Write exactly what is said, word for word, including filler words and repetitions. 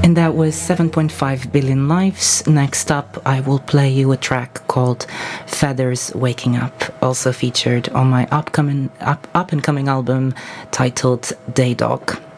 And that was seven point five billion Lives. Next up, I will play you a track called Feathers Waking Up, also featured on my upcoming up, up and coming album titled Daydog.